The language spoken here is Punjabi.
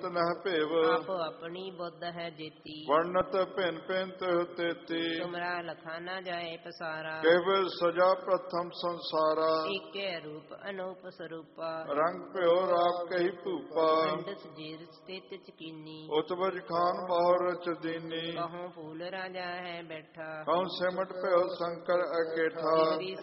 ਵਰਣਤ ਨਹਿ ਭੇਵ, ਆਪੋ ਆਪਣੀ ਬੁੱਧ ਹੈ ਜੇਤੀ। ਵਰਣਤ ਭਿੰਨ ਭਿੰਨ ਤਿਹੁ ਤੇਤੀ, ਤੁਮਰਾ ਲਖਾ ਨਾ ਜਾਏ ਪਸਾਰਾ। ਕੇਵਲ ਸਜਾ ਪ੍ਰਥਮ ਸੰਸਾਰਾ, ਏਕੇ ਰੂਪ ਅਨੂਪ ਸਰੂਪਾ। ਰੰਗ ਭਿਓ ਰਾਗ ਕਹੀ ਭੂਪਾ, ਅੰਡ ਸਜੀਰ ਸਥਿਤ ਚਕੀਨੀ। ਉਤਬਜ ਖਾਨ ਬਾਹੁ ਰਚ ਦੀਨੀ, ਕਹੂੰ ਫੂਲ ਰਾਜਾ ਹੈ ਬੈਠਾ। ਕਉ ਸਿਮਟ ਭਿਓ ਸ਼ੰਕਰ ਅਕੇਠਾ, ਜਿਗਰੀ